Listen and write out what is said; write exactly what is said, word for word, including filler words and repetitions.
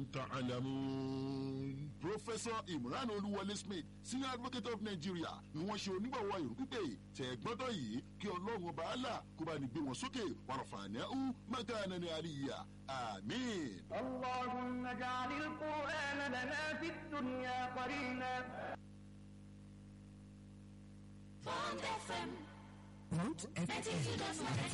ta'lamun. Professor Imran Oluwole Smith, Senior Advocate of Nigeria, ni wọ́n ṣe onígbàwọ̀ ìrù pípé tẹ̀ gbọ́dọ̀ yìí kí ọlọ́run ọba àlà kó bá ní gbé wọn sókè warafa'nahu makanan aliyya. Àmín. Allahumma ja'alil Qur'ana lana fid dunya qarina. Bond F M. Bond F M.